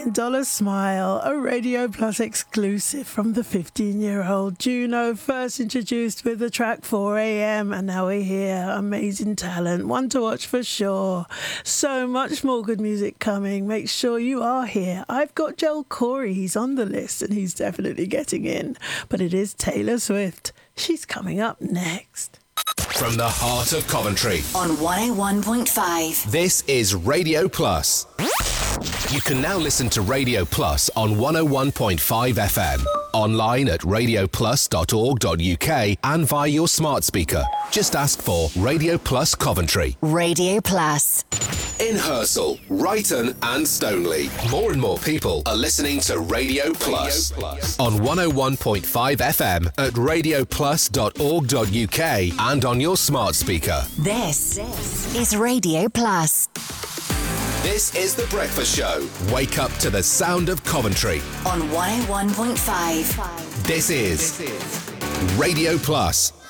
Dollar Smile, a Radio Plus exclusive from the 15-year-old Juno, first introduced with the track 4am, and now we're here. Amazing talent, one to watch for sure. So much more good music coming. Make sure you are here. I've got Joel Corey, he's on the list and he's definitely getting in, but it is Taylor Swift. She's coming up next. From the heart of Coventry on 101.5. This is Radio Plus. You can now listen to Radio Plus on 101.5 FM, online at radioplus.org.uk and via your smart speaker. Just ask for Radio Plus Coventry. Radio Plus. In Hersal, Brighton and Stoneleigh, more and more people are listening to Radio Plus on 101.5 FM at radioplus.org.uk and on your smart speaker. This is Radio Plus. This is The Breakfast Show. Wake up to the sound of Coventry on 101.5. This is Radio Plus.